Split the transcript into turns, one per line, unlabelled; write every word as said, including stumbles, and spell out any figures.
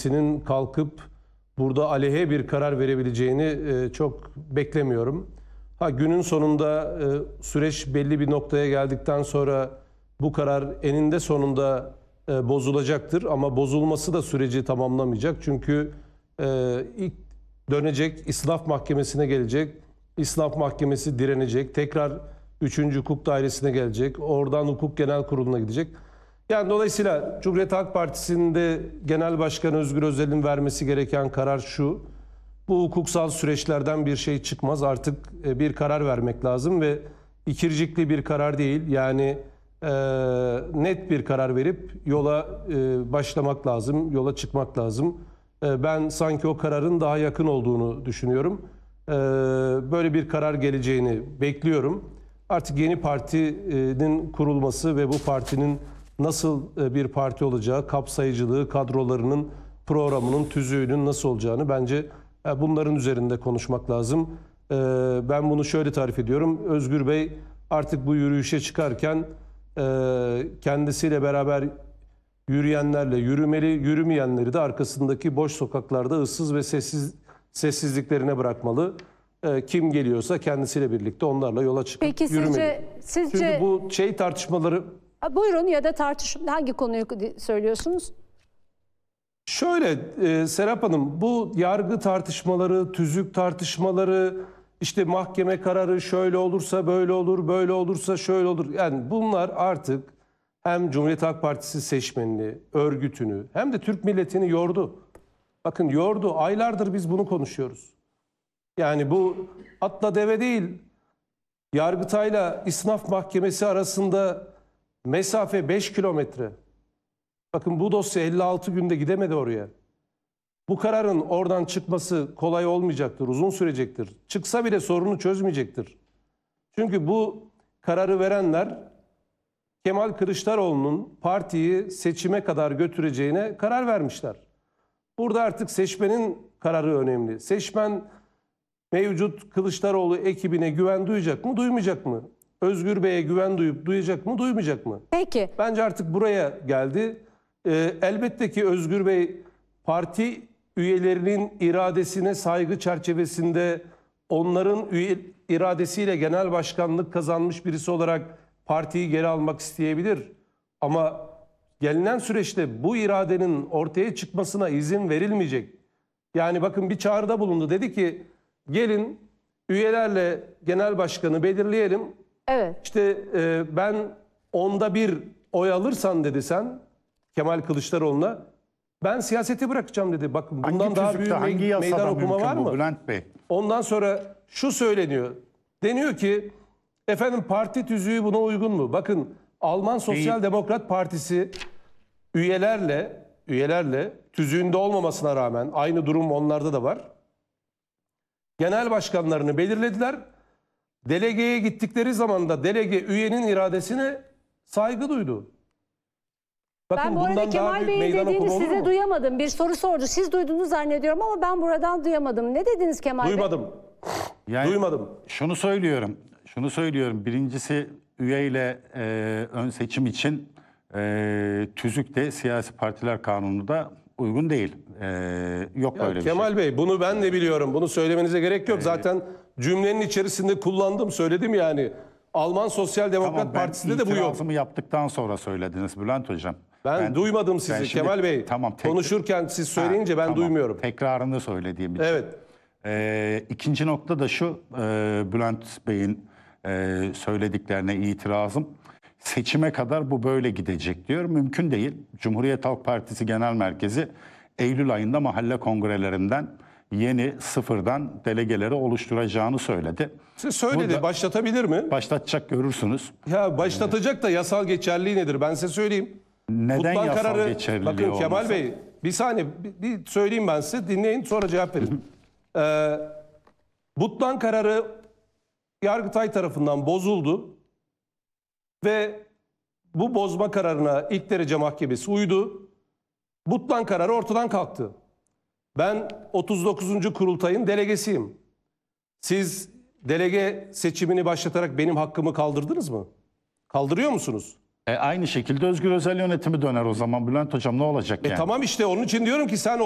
Mahkemesi'nin kalkıp burada aleyhe bir karar verebileceğini e, çok beklemiyorum. Ha, günün sonunda e, süreç belli bir noktaya geldikten sonra bu karar eninde sonunda e, bozulacaktır. Ama bozulması da süreci tamamlamayacak. Çünkü e, ilk dönecek, İsnaf Mahkemesi'ne gelecek. İsnaf Mahkemesi direnecek. Tekrar üçüncü Hukuk Dairesi'ne gelecek. Oradan Hukuk Genel Kurulu'na gidecek. Yani dolayısıyla Cumhuriyet Halk Partisi'nde Genel Başkan Özgür Özel'in vermesi gereken karar şu: bu hukuksal süreçlerden bir şey çıkmaz. Artık bir karar vermek lazım ve ikircikli bir karar değil. Yani e, net bir karar verip yola e, başlamak lazım, yola çıkmak lazım. E, ben sanki o kararın daha yakın olduğunu düşünüyorum. E, böyle bir karar geleceğini bekliyorum. Artık yeni partinin kurulması ve bu partinin nasıl bir parti olacağı, kapsayıcılığı, kadrolarının, programının, tüzüğünün nasıl olacağını bence bunların üzerinde konuşmak lazım. Ben bunu şöyle tarif ediyorum. Özgür Bey artık bu yürüyüşe çıkarken kendisiyle beraber yürüyenlerle yürümeli, yürümeyenleri de arkasındaki boş sokaklarda ıssız ve sessiz sessizliklerine bırakmalı. Kim geliyorsa kendisiyle birlikte onlarla yola çıkıp
Peki
yürümeli.
sizce, sizce...
Çünkü bu şey tartışmaları...
Buyurun, ya da tartış hangi konuyu söylüyorsunuz?
Şöyle e, Serap Hanım, bu yargı tartışmaları, tüzük tartışmaları, işte mahkeme kararı şöyle olursa böyle olur, böyle olursa şöyle olur. Yani bunlar artık hem Cumhuriyet Halk Partisi seçmenini, örgütünü hem de Türk milletini yordu. Bakın yordu, aylardır biz bunu konuşuyoruz. Yani bu atla deve değil, Yargıtay'la İsnaf Mahkemesi arasında mesafe beş kilometre. Bakın bu dosya elli altı günde gidemedi oraya. Bu kararın oradan çıkması kolay olmayacaktır, uzun sürecektir. Çıksa bile sorunu çözmeyecektir. Çünkü bu kararı verenler Kemal Kılıçdaroğlu'nun partiyi seçime kadar götüreceğine karar vermişler. Burada artık seçmenin kararı önemli. Seçmen mevcut Kılıçdaroğlu ekibine güven duyacak mı, duymayacak mı? Özgür Bey'e güven duyup duyacak mı, duymayacak mı?
Peki.
Bence artık buraya geldi. Ee, elbette ki Özgür Bey parti üyelerinin iradesine saygı çerçevesinde onların üye, iradesiyle genel başkanlık kazanmış birisi olarak partiyi geri almak isteyebilir. Ama gelinen süreçte bu iradenin ortaya çıkmasına izin verilmeyecek. Yani bakın bir çağrıda bulundu. Dedi ki gelin üyelerle genel başkanı belirleyelim.
Evet.
İşte e, ben onda bir oy alırsan dedi sen Kemal Kılıçdaroğlu'na, ben siyaseti bırakacağım dedi. Bakın bundan
hangi
daha
tüzükte,
büyük
hangi
me meydan okuma var mı?
Bülent Bey.
Ondan sonra şu söyleniyor. Deniyor ki efendim parti tüzüğü buna uygun mu? Bakın Alman Sosyal Demokrat Partisi üyelerle üyelerle tüzüğünde olmamasına rağmen aynı durum onlarda da var. Genel başkanlarını belirlediler. Delegeye gittikleri zaman da delege üyenin iradesine saygı duydu. Bakın
Ben bu arada Kemal Bey'in dediğini size
mu?
duyamadım. Bir soru sordu. Siz duydunuz zannediyorum ama ben buradan duyamadım. Ne dediniz Kemal
Duymadım.
Bey?
Yani
Duymadım.
Şunu söylüyorum. Şunu söylüyorum. Birincisi üyeyle e, ön seçim için e, tüzükte siyasi partiler kanununda uygun değil. E, yok
Ya
öyle bir
Kemal
şey.
Bey bunu ben de biliyorum. Bunu söylemenize gerek yok. Zaten cümlenin içerisinde kullandım, söyledim yani. Alman Sosyal Demokrat
Tamam, ben
Partisi'nde de bu yok.
itirazımı yaptıktan sonra söylediniz Bülent Hocam.
Ben,
Ben-
duymadım sizi
ben şimdi-
Kemal Bey.
Tamam, tek-
Konuşurken siz söyleyince
Ha,
ben
tamam.
duymuyorum.
Tekrarını söylediğim için.
Evet.
Ee, ikinci nokta da şu, e, Bülent Bey'in e, söylediklerine itirazım. Seçime kadar bu böyle gidecek diyor. Mümkün değil. Cumhuriyet Halk Partisi Genel Merkezi Eylül ayında mahalle kongrelerinden yeni sıfırdan delegeleri oluşturacağını söyledi.
Siz söyledi.
Burada-
Başlatabilir mi?
Başlatacak, görürsünüz.
Ya başlatacak da yasal geçerliliği nedir? Ben size söyleyeyim.
Neden
Butlan
yasal
kararı,
geçerliliği
bakın Kemal
olmasın?
Bey bir saniye bir, bir söyleyeyim ben size, dinleyin sonra cevap verin. ee, Butlan kararı Yargıtay tarafından bozuldu ve bu bozma kararına ilk derece mahkemesi uydu. Butlan kararı ortadan kalktı. Ben otuz dokuzuncu kurultayın delegesiyim. Siz delege seçimini başlatarak benim hakkımı kaldırdınız mı? Kaldırıyor musunuz?
E, aynı şekilde Özgür Özel yönetimi döner o zaman Bülent Hocam, ne olacak
E
yani?
tamam işte onun için diyorum ki sen